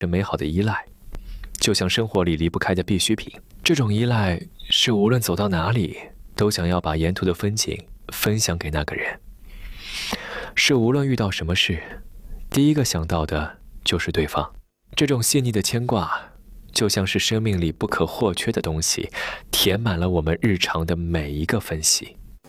着美好的依赖，就像生活里离不开的必需品。这种依赖是无论走到哪里，都想要把沿途的风景分享给那个人，是无论遇到什么事，第一个想到的就是对方。这种细腻的牵挂，就像是生命里不可或缺的东西，填满了我们日常的每一个分析。